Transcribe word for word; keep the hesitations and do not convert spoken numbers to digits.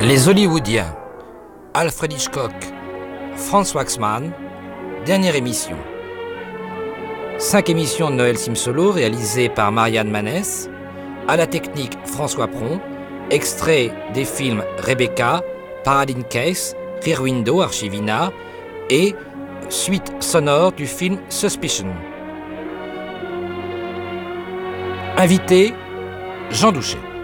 Les Hollywoodiens, Alfred Hitchcock, Franz Waxman, dernière émission. Cinq émissions de Noël Simsolo réalisées par Marianne Manès, à la technique François Pron, extrait des films Rebecca, Paradise Case, Rear Window, Archivina et suite sonore du film Suspicion. Invité, Jean Douchet.